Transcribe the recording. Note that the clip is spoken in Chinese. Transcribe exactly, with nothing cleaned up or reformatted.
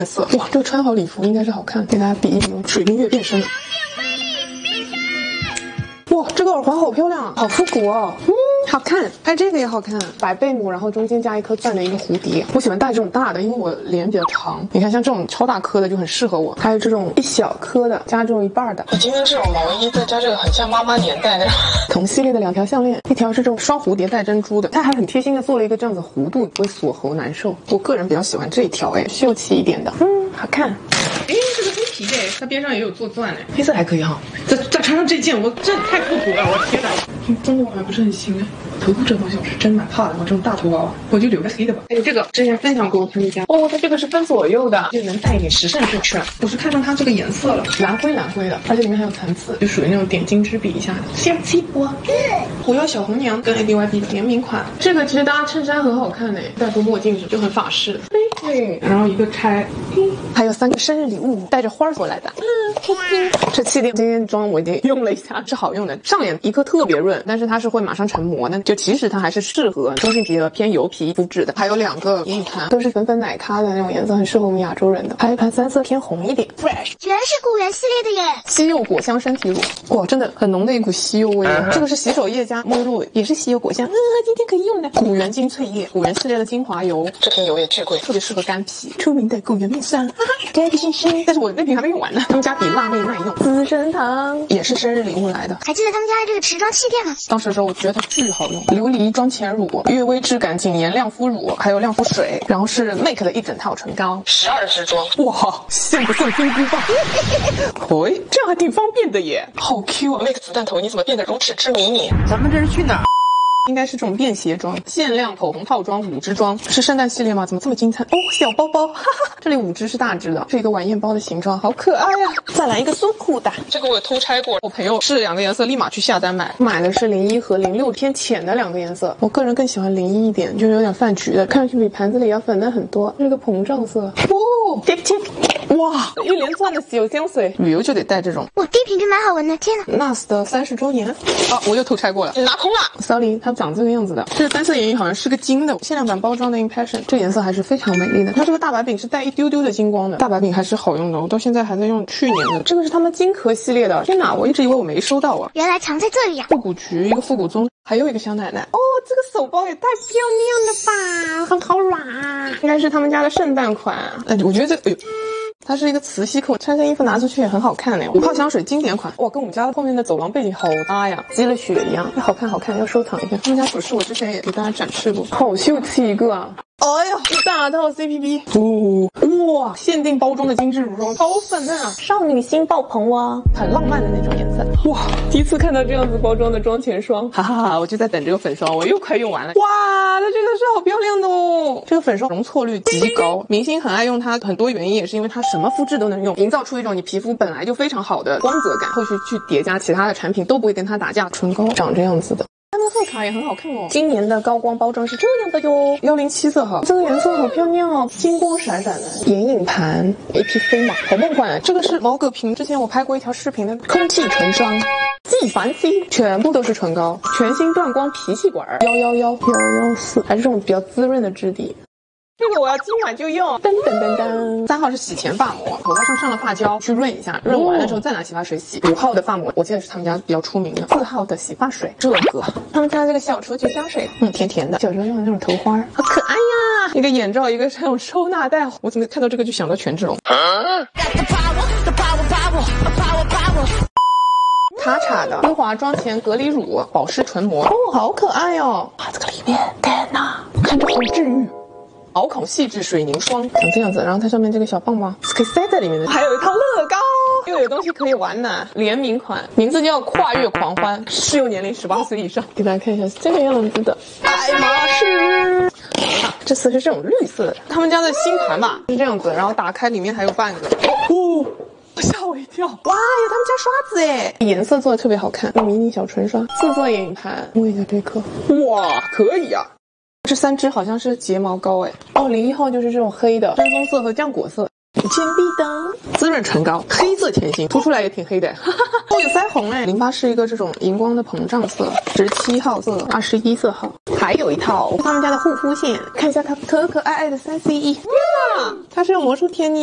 色。哇，这个穿好礼服应该是好看，给大家比一比。水冰月变身了。哇，这个耳环好漂亮啊，好复古哦。嗯，好看。哎，这个也好看，白贝母，然后中间加一颗钻的一个蝴蝶。我喜欢戴这种大的，因为我脸比较长。你看，像这种超大颗的就很适合我。还有这种一小颗的，加这种一半的。我今天这种毛衣再加这个，很像妈妈年代那种。同系列的两条项链，一条是这种双蝴蝶带珍珠的，它还很贴心的做了一个这样子弧度，不会锁喉难受。我个人比较喜欢这一条，哎，秀气一点的。嗯，好看。哎，这个黑皮的，它边上也有做钻哎，黑色还可以哈。再再穿上这件，我这太复古了，我天哪！真的我还不是很行哎。头部这东西我是真蛮怕的，我这种大头娃娃，我就留个黑的吧。还有这个之前分享过他们家哦，它这个是分左右的，就能带一点时尚之圈。我是看上它这个颜色了，蓝灰蓝灰的，而且里面还有残次，就属于那种点睛之笔一下的。小气不？我要小红娘跟 A B Y B 的联名款，这个其实搭衬衫很好看哎，戴副墨镜就很法式。对，然后一个拆，还有三个生日礼物，带着花儿过来的。嗯，这气垫今天装我已经用了一下，是好用的，上脸一颗特别润，但是它是会马上成膜的，就其实它还是适合中性皮和偏油皮肤质的。还有两个眼影盘，都是粉粉奶咖的那种颜色，很适合我们亚洲人的。还有一盘三色偏红一点 ，fresh， 居然是古源系列的耶！ 西柚果香身体乳，哇，真的很浓的一股西柚味。这个是洗手液加沐浴露，也是西柚果香，嗯，今天可以用的。古源精粹液，古源系列的精华油，这瓶油也巨贵，特别适合干皮。出名的古源面霜，这个是是，但是我那瓶还没用完呢。他们家比辣妹耐用，资生堂也是生日礼物来的。 还记得他们家的这个持妆气垫吗？ 当时的时候我觉得它巨好用，琉璃妆前乳、悦薇质感紧颜亮肤乳，还有亮肤水，然后是 Make 的一整套唇膏，十二支装，哇，现不送金箍棒，喂，这样还挺方便的耶，好 Q 啊 ！Make 子弹头，你怎么变得如此之迷你？ 咱们这是去哪儿？ 应该是这种便携装，限量口红套装五支装，是圣诞系列吗？怎么这么精彩？哦，小包包，哈哈，这里五支是大支的，是一个晚宴包的形状，好可爱呀、啊！再来一个松裤的，这个我有偷拆过，我朋友试了两个颜色，立马去下单买，买的是零一和零六偏浅的两个颜色，我个人更喜欢零一一点，就是有点饭橘的，看上去比盘子里要粉嫩很多，这个膨胀色，哦 ，tip tip。哇，一连串的小香水，旅游就得带这种。 哇，第一瓶就蛮好闻的，天哪 ！N A S 的三十周年啊，我又偷拆过了，拿空了。Sorry， 它长这个样子的，这个单色眼影好像是个金的，限量版包装的 Impression， 这个颜色还是非常美丽的。它这个大白饼是带一丢丢的金光的，大白饼还是好用的，我到现在还在用去年的。这个是他们金壳系列的，天哪，我一直以为我没收到啊， 原来藏在这里呀、啊！ 复古橘，一个复古棕，还有一个小奶奶。哦，这个手包也太漂亮了吧，很好软啊，应该是他们家的圣诞款。哎，我觉得这个，哎呦。它是一个磁吸口，穿件衣服拿出去也很好看呢。五号香水经典款，哇，跟我们家后面的走廊背景好搭呀，积了雪一样，好看好看，要收藏一下。他们家首饰我之前也给大家展示过，好秀气一个啊！哎呀，一大套 C P B， 哦，哇，限定包装的精致乳霜，好粉嫩啊，少女心爆棚哇，很浪漫的那种颜色。哇，第一次看到这样子包装的妆前霜，哈哈哈！我就在等这个粉霜，我又快用完了。哇，它这个是好漂亮的哦，这个粉霜容错率极高，明星很爱用它，很多原因也是因为它什么肤质都能用，营造出一种你皮肤本来就非常好的光泽感，后续去叠加其他的产品都不会跟它打架。唇膏长这样子的。他们贺卡也很好看哦，今年的高光包装是这样的哟，幺零七色号，这个颜色好漂亮哦，金光闪闪的眼影盘 A P 飞马，好梦幻啊！这个是毛戈平之前我拍过一条视频的空气唇霜，纪梵希，全部都是唇膏，全新断光皮细管，幺幺幺幺幺四，还是这种比较滋润的质地。这个我要今晚就用，噔噔噔噔。三号是洗前发膜，头发上上了发胶去润一下，润完了之后再拿洗发水洗。五号的发膜，我记得是他们家比较出名的。四号的洗发水，这个他们家这个小雏菊香水，嗯，甜甜的。小时候用的那种头花，好可爱呀！一个眼罩，一个这种收纳袋，我怎么看到这个就想到权志龙。卡卡的精华妆前隔离乳，保湿唇膜，哦，好可爱哦！哇，这个里面，天哪，看着好治愈。毛孔细致水凝霜长这样子，然后它上面这个小棒棒是可以塞在里面的，还有一套乐高，又有东西可以玩呢。联名款，名字叫跨越狂欢，适用年龄十八岁以上。给大家看一下是这个样子的爱马仕。啊，这次是这种绿色的，他们家的新盘吧是这样子，然后打开里面还有半个。哦，吓我一跳！哇，有他们家刷子哎，颜色做的特别好看，迷你小唇刷，四色眼影盘，摸一下这颗，哇，可以啊。这三支好像是睫毛膏哎，哦，零一号就是这种黑的深棕色和酱果色，铅笔灯，滋润唇膏，黑色甜心，涂出来也挺黑的，哈哈哈。哦，有腮红哎，零八是一个这种荧光的膨胀色，十七号色，二十一色号，还有一套他们家的护肤线，看一下它可可爱爱的三 C E， 天哪，它是用魔术贴泥。